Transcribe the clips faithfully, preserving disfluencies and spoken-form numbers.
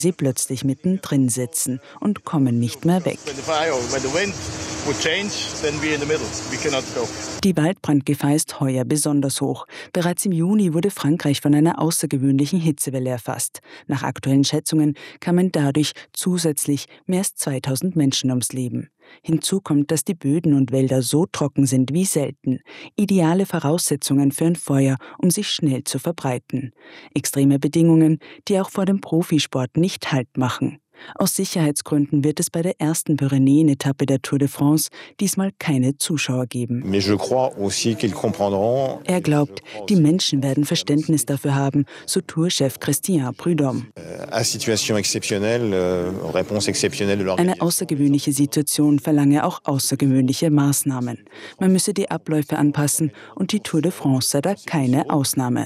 sie plötzlich mittendrin sitzen und kommen nicht mehr weg. Die Waldbrandgefahr ist heuer besonders hoch. Bereits im Juni wurde Frankreich von einer außergewöhnlichen Hitzewelle erfasst. Nach aktuellen Schätzungen kamen dadurch zusätzlich mehr als zweitausend Menschen ums Leben. Hinzu kommt, dass die Böden und Wälder so trocken sind wie selten. Ideale Voraussetzungen für ein Feuer, um sich schnell zu verbreiten. Extreme Bedingungen, die auch vor dem Profisport nicht Halt machen. Aus Sicherheitsgründen wird es bei der ersten Pyrenäen-Etappe der Tour de France diesmal keine Zuschauer geben. Er glaubt, die Menschen werden Verständnis dafür haben, so Tourchef Christian Prudhomme. Eine außergewöhnliche Situation verlange auch außergewöhnliche Maßnahmen. Man müsse die Abläufe anpassen und die Tour de France sei da keine Ausnahme.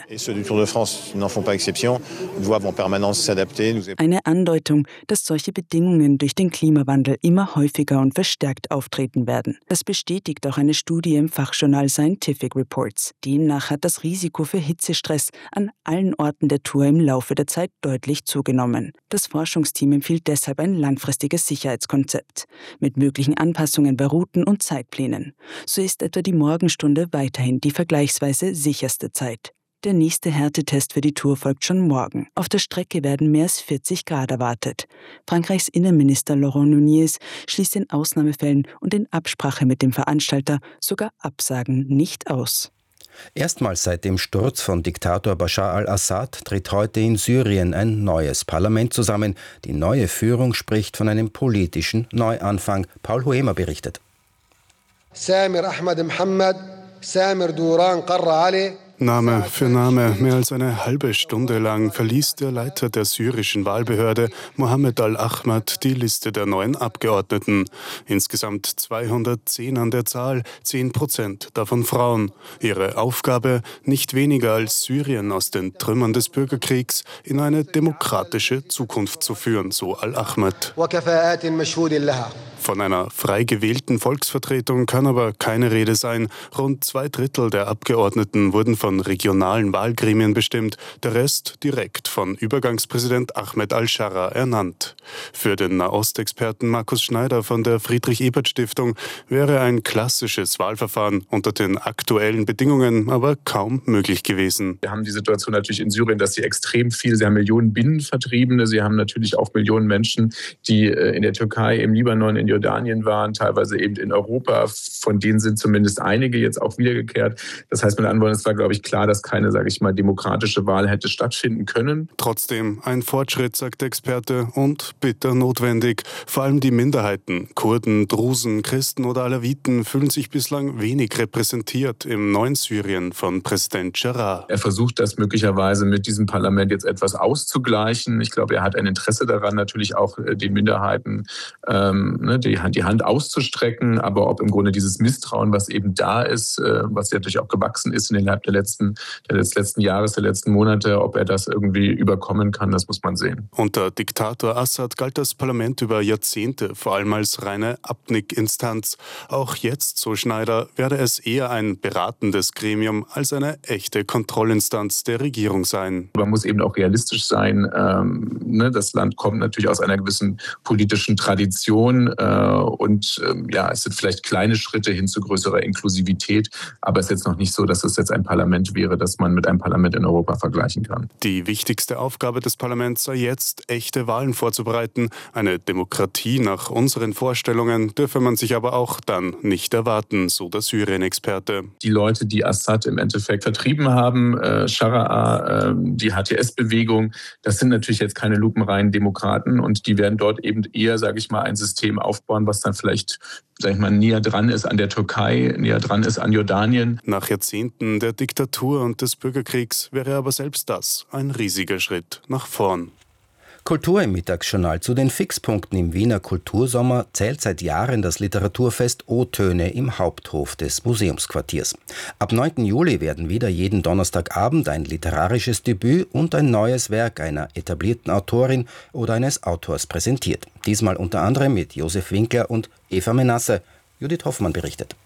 Eine Andeutung, dass solche Bedingungen durch den Klimawandel immer häufiger und verstärkt auftreten werden. Das bestätigt auch eine Studie im Fachjournal Scientific Reports. Demnach hat das Risiko für Hitzestress an allen Orten der Tour im Laufe der Zeit deutlich zugenommen. Das Forschungsteam empfiehlt deshalb ein langfristiges Sicherheitskonzept mit möglichen Anpassungen bei Routen und Zeitplänen. So ist etwa die Morgenstunde weiterhin die vergleichsweise sicherste Zeit. Der nächste Härtetest für die Tour folgt schon morgen. Auf der Strecke werden mehr als vierzig Grad erwartet. Frankreichs Innenminister Laurent Nunez schließt in Ausnahmefällen und in Absprache mit dem Veranstalter sogar Absagen nicht aus. Erstmals seit dem Sturz von Diktator Bashar al-Assad tritt heute in Syrien ein neues Parlament zusammen. Die neue Führung spricht von einem politischen Neuanfang. Paul Huemer berichtet. Samir Ahmad Mohammed, Samir Duran Qarra Ali. Name für Name, mehr als eine halbe Stunde lang verließ der Leiter der syrischen Wahlbehörde, Mohammed al-Ahmad, die Liste der neuen Abgeordneten. Insgesamt zweihundertzehn an der Zahl, zehn Prozent davon Frauen. Ihre Aufgabe, nicht weniger als Syrien aus den Trümmern des Bürgerkriegs in eine demokratische Zukunft zu führen, so al-Ahmad. Von einer frei gewählten Volksvertretung kann aber keine Rede sein. Rund zwei Drittel der Abgeordneten wurden von regionalen Wahlgremien bestimmt, der Rest direkt von Übergangspräsident Ahmed al-Scharra ernannt. Für den Nahostexperten Markus Schneider von der Friedrich-Ebert-Stiftung wäre ein klassisches Wahlverfahren unter den aktuellen Bedingungen aber kaum möglich gewesen. Wir haben die Situation natürlich in Syrien, dass sie extrem viel, sie haben Millionen Binnenvertriebene, sie haben natürlich auch Millionen Menschen, die in der Türkei, im Libanon, in Jordanien waren, teilweise eben in Europa. Von denen sind zumindest einige jetzt auch wiedergekehrt. Das heißt, mit anderen Worten, es war, glaube ich, klar, dass keine, sage ich mal, demokratische Wahl hätte stattfinden können. Trotzdem ein Fortschritt, sagt der Experte, und bitter notwendig. Vor allem die Minderheiten, Kurden, Drusen, Christen oder Alawiten, fühlen sich bislang wenig repräsentiert im neuen Syrien von Präsident Scharra. Er versucht das möglicherweise mit diesem Parlament jetzt etwas auszugleichen. Ich glaube, er hat ein Interesse daran, natürlich auch den Minderheiten ähm, ne, die, Hand, die Hand auszustrecken. Aber ob im Grunde dieses Misstrauen, was eben da ist, äh, was ja natürlich auch gewachsen ist in den der letzten, des letzten Jahres, der letzten Monate, ob er das irgendwie überkommen kann, das muss man sehen. Unter Diktator Assad galt das Parlament über Jahrzehnte vor allem als reine Abnickinstanz. Auch jetzt, so Schneider, werde es eher ein beratendes Gremium als eine echte Kontrollinstanz der Regierung sein. Man muss eben auch realistisch sein. Ähm, ne, das Land kommt natürlich aus einer gewissen politischen Tradition äh, und ähm, ja, es sind vielleicht kleine Schritte hin zu größerer Inklusivität, aber es ist jetzt noch nicht so, dass es jetzt ein Parlament wäre, das man mit einem Parlament in Europa vergleichen kann. Die wichtigste Aufgabe des Parlaments sei jetzt, echte Wahlen vorzubereiten. Eine Demokratie nach unseren Vorstellungen dürfe man sich aber auch dann nicht erwarten, so der Syrien-Experte. Die Leute, die Assad im Endeffekt vertrieben haben, äh, Scharra, äh, die H T S-Bewegung, das sind natürlich jetzt keine lupenreinen Demokraten und die werden dort eben eher, sage ich mal, ein System aufbauen, was dann vielleicht, sage ich mal, näher dran ist an der Türkei, näher dran ist an Jordanien. Nach Jahrzehnten der Diktatur und des Bürgerkriegs wäre aber selbst das ein riesiger Schritt nach vorn. Kultur im Mittagsjournal. Zu den Fixpunkten im Wiener Kultursommer zählt seit Jahren das Literaturfest O-Töne im Haupthof des Museumsquartiers. Ab neunten Juli werden wieder jeden Donnerstagabend ein literarisches Debüt und ein neues Werk einer etablierten Autorin oder eines Autors präsentiert. Diesmal unter anderem mit Josef Winkler und Eva Menasse. Judith Hoffmann berichtet.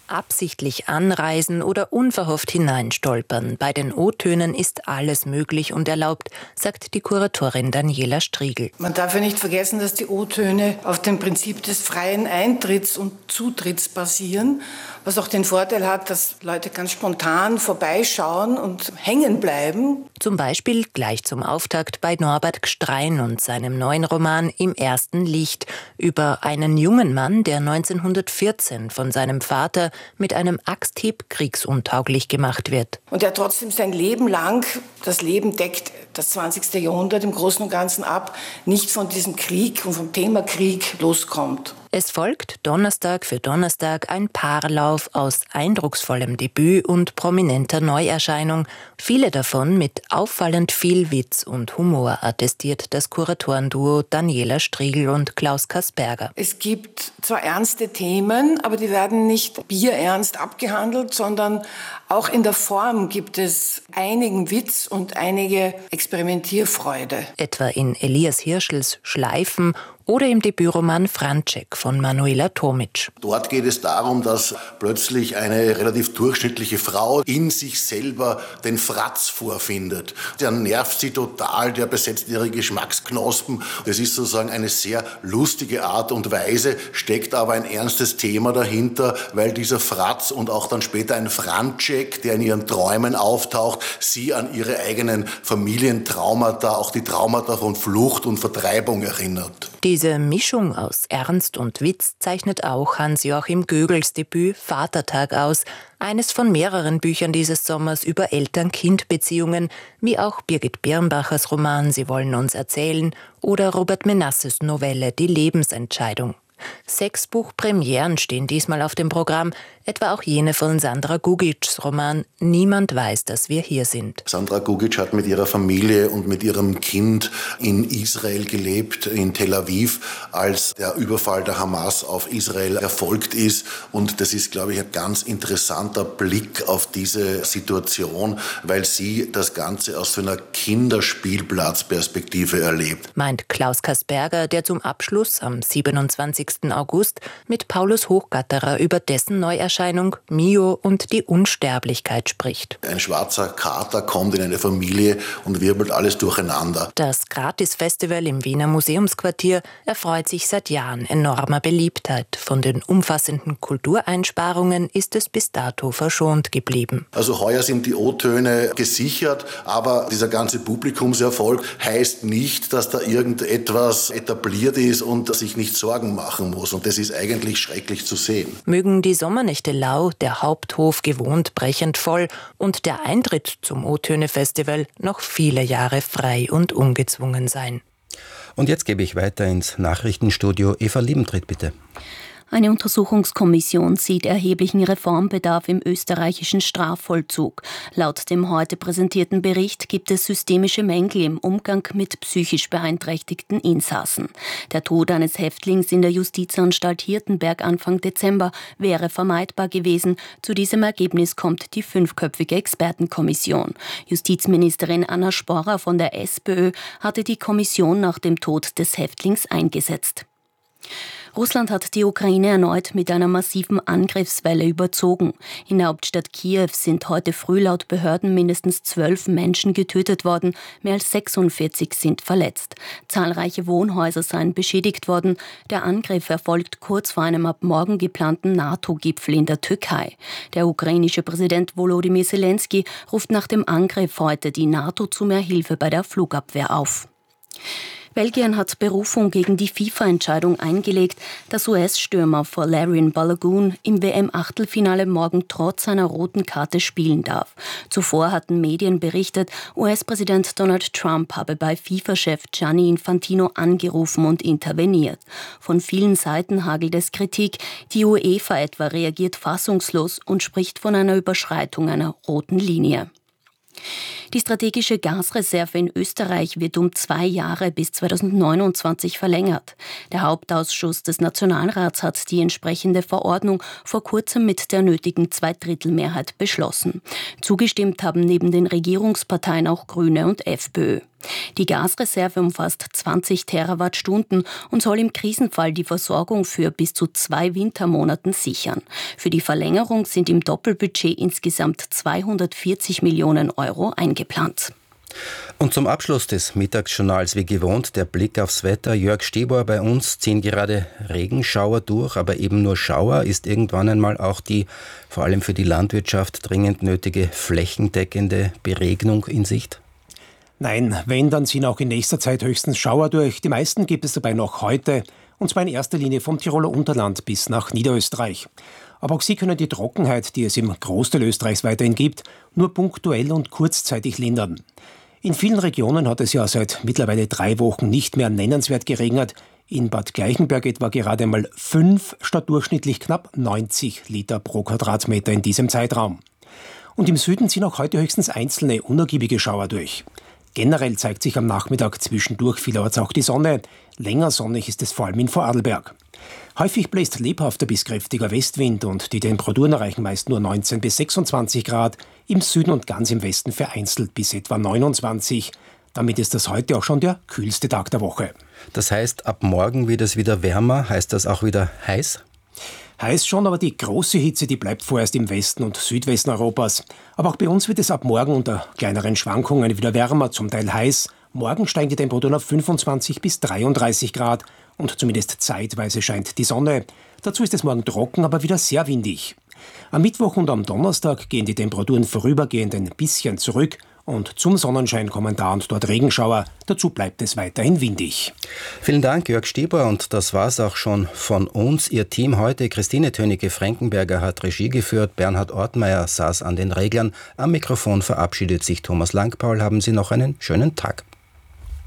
Absichtlich anreisen oder unverhofft hineinstolpern. Bei den O-Tönen ist alles möglich und erlaubt, sagt die Kuratorin Daniela Striegel. Man darf ja nicht vergessen, dass die O-Töne auf dem Prinzip des freien Eintritts und Zutritts basieren, was auch den Vorteil hat, dass Leute ganz spontan vorbeischauen und hängen bleiben. Zum Beispiel gleich zum Auftakt bei Norbert Gstrein und seinem neuen Roman Im ersten Licht über einen jungen Mann, der neunzehnhundertvierzehn von seinem Vater mit einem Axthieb kriegsuntauglich gemacht wird. Und der trotzdem sein Leben lang, das Leben deckt das zwanzigste Jahrhundert im Großen und Ganzen ab, nicht von diesem Krieg und vom Thema Krieg loskommt. Es folgt Donnerstag für Donnerstag ein Paarlauf aus eindrucksvollem Debüt und prominenter Neuerscheinung. Viele davon mit auffallend viel Witz und Humor, attestiert das Kuratorenduo Daniela Striegel und Klaus Kasperger. Es gibt zwar ernste Themen, aber die werden nicht bierernst abgehandelt, sondern auch in der Form gibt es einigen Witz und einige Experimentierfreude. Etwa in Elias Hirschels Schleifen oder im Debütroman Franček von Manuela Tomic. Dort geht es darum, dass plötzlich eine relativ durchschnittliche Frau in sich selber den Fratz vorfindet. Der nervt sie total, der besetzt ihre Geschmacksknospen. Das ist sozusagen eine sehr lustige Art und Weise, steckt aber ein ernstes Thema dahinter, weil dieser Fratz und auch dann später ein Franček, der in ihren Träumen auftaucht, sie an ihre eigenen Familientraumata, auch die Traumata von Flucht und Vertreibung erinnert. Diese Mischung aus Ernst und Witz zeichnet auch Hans-Joachim Gögels Debüt Vatertag aus, eines von mehreren Büchern dieses Sommers über Eltern-Kind-Beziehungen, wie auch Birgit Birnbachers Roman Sie wollen uns erzählen oder Robert Menasses Novelle Die Lebensentscheidung. Sechs Buchpremieren stehen diesmal auf dem Programm, etwa auch jene von Sandra Gugic's Roman Niemand weiß, dass wir hier sind. Sandra Gugic hat mit ihrer Familie und mit ihrem Kind in Israel gelebt, in Tel Aviv, als der Überfall der Hamas auf Israel erfolgt ist. Und das ist, glaube ich, ein ganz interessanter Blick auf diese Situation, weil sie das Ganze aus so einer Kinderspielplatzperspektive erlebt. Meint Klaus Kasperger, der zum Abschluss am siebenundzwanzigsten August mit Paulus Hochgatterer über dessen Neuerscheinung Mio und die Unsterblichkeit spricht. Ein schwarzer Kater kommt in eine Familie und wirbelt alles durcheinander. Das Gratis-Festival im Wiener Museumsquartier erfreut sich seit Jahren enormer Beliebtheit. Von den umfassenden Kultureinsparungen ist es bis dato verschont geblieben. Also heuer sind die O-Töne gesichert, aber dieser ganze Publikumserfolg heißt nicht, dass da irgendetwas etabliert ist und sich nicht Sorgen machen muss. Und das ist eigentlich schrecklich zu sehen. Mögen die Sommernächte lau, der Haupthof gewohnt brechend voll und der Eintritt zum O-Töne-Festival noch viele Jahre frei und ungezwungen sein. Und jetzt gebe ich weiter ins Nachrichtenstudio. Eva Liebentritt, bitte. Eine Untersuchungskommission sieht erheblichen Reformbedarf im österreichischen Strafvollzug. Laut dem heute präsentierten Bericht gibt es systemische Mängel im Umgang mit psychisch beeinträchtigten Insassen. Der Tod eines Häftlings in der Justizanstalt Hirtenberg Anfang Dezember wäre vermeidbar gewesen. Zu diesem Ergebnis kommt die fünfköpfige Expertenkommission. Justizministerin Anna Sporrer von der SPÖ hatte die Kommission nach dem Tod des Häftlings eingesetzt. Russland hat die Ukraine erneut mit einer massiven Angriffswelle überzogen. In der Hauptstadt Kiew sind heute früh laut Behörden mindestens zwölf Menschen getötet worden, mehr als sechsundvierzig sind verletzt. Zahlreiche Wohnhäuser seien beschädigt worden. Der Angriff erfolgt kurz vor einem ab morgen geplanten NATO-Gipfel in der Türkei. Der ukrainische Präsident Volodymyr Zelensky ruft nach dem Angriff heute die NATO zu mehr Hilfe bei der Flugabwehr auf. Belgien hat Berufung gegen die FIFA-Entscheidung eingelegt, dass U S-Stürmer Folarin Balogun im W M-Achtelfinale morgen trotz seiner roten Karte spielen darf. Zuvor hatten Medien berichtet, U S-Präsident Donald Trump habe bei FIFA-Chef Gianni Infantino angerufen und interveniert. Von vielen Seiten hagelt es Kritik. Die UEFA etwa reagiert fassungslos und spricht von einer Überschreitung einer roten Linie. Die strategische Gasreserve in Österreich wird um zwei Jahre bis zweitausendneunundzwanzig verlängert. Der Hauptausschuss des Nationalrats hat die entsprechende Verordnung vor kurzem mit der nötigen Zweidrittelmehrheit beschlossen. Zugestimmt haben neben den Regierungsparteien auch Grüne und FPÖ. Die Gasreserve umfasst zwanzig Terawattstunden und soll im Krisenfall die Versorgung für bis zu zwei Wintermonaten sichern. Für die Verlängerung sind im Doppelbudget insgesamt zweihundertvierzig Millionen Euro eingeplant. Und zum Abschluss des Mittagsjournals wie gewohnt der Blick aufs Wetter. Jörg Stebor, bei uns ziehen gerade Regenschauer durch, aber eben nur Schauer. Ist irgendwann einmal auch die, vor allem für die Landwirtschaft, dringend nötige flächendeckende Beregnung in Sicht? Nein, wenn, dann ziehen auch in nächster Zeit höchstens Schauer durch. Die meisten gibt es dabei noch heute, und zwar in erster Linie vom Tiroler Unterland bis nach Niederösterreich. Aber auch sie können die Trockenheit, die es im Großteil Österreichs weiterhin gibt, nur punktuell und kurzzeitig lindern. In vielen Regionen hat es ja seit mittlerweile drei Wochen nicht mehr nennenswert geregnet. In Bad Gleichenberg etwa gerade einmal fünf statt durchschnittlich knapp neunzig Liter pro Quadratmeter in diesem Zeitraum. Und im Süden ziehen auch heute höchstens einzelne unergiebige Schauer durch. Generell zeigt sich am Nachmittag zwischendurch vielerorts auch die Sonne. Länger sonnig ist es vor allem in Vorarlberg. Häufig bläst lebhafter bis kräftiger Westwind und die Temperaturen erreichen meist nur neunzehn bis sechsundzwanzig Grad, im Süden und ganz im Westen vereinzelt bis etwa neunundzwanzig. Damit ist das heute auch schon der kühlste Tag der Woche. Das heißt, ab morgen wird es wieder wärmer, heißt das auch wieder heiß? Heiß schon, aber die große Hitze, die bleibt vorerst im Westen und Südwesten Europas. Aber auch bei uns wird es ab morgen unter kleineren Schwankungen wieder wärmer, zum Teil heiß. Morgen steigen die Temperaturen auf fünfundzwanzig bis dreiunddreißig Grad und zumindest zeitweise scheint die Sonne. Dazu ist es morgen trocken, aber wieder sehr windig. Am Mittwoch und am Donnerstag gehen die Temperaturen vorübergehend ein bisschen zurück und zum Sonnenschein kommen da und dort Regenschauer. Dazu bleibt es weiterhin windig. Vielen Dank, Jörg Stebor, und das war's auch schon von uns. Ihr Team heute, Christine Tönecke-Frankenberger hat Regie geführt, Bernhard Ortmeier saß an den Reglern. Am Mikrofon verabschiedet sich Thomas Langpaul. Haben Sie noch einen schönen Tag.